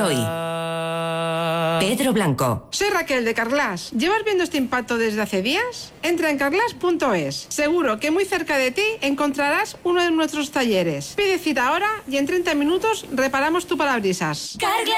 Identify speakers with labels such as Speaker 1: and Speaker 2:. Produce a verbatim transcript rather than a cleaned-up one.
Speaker 1: hoy. Pedro Blanco.
Speaker 2: Soy Raquel de Carglass. ¿Llevas viendo este impacto desde hace días? Entra en carglass punto es. Seguro que muy cerca de ti encontrarás uno de nuestros talleres. Pide cita ahora y en treinta minutos reparamos tu parabrisas.
Speaker 3: Carglass